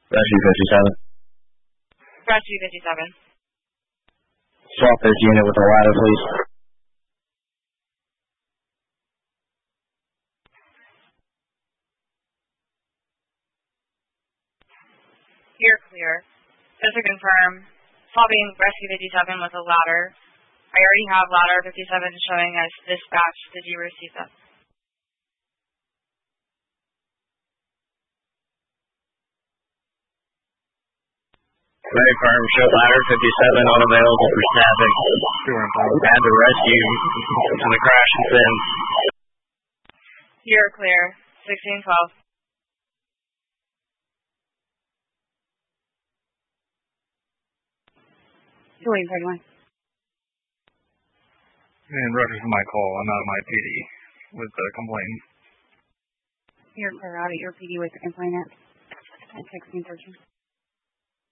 Rescue 57. Rescue 57. Swap this unit with a ladder, please. You're clear. Just to confirm, swapping Rescue 57 with a ladder. I already have ladder 57 showing as dispatch. Did you receive that? Very firm. Show ladder 57 unavailable for staffing. Add the rescue to the crash and send. You're clear. 1612. Waiting 31. And Rogers for my call. I'm out of my PD with the complaint. You're clear out at your PD with the complainant at 1613.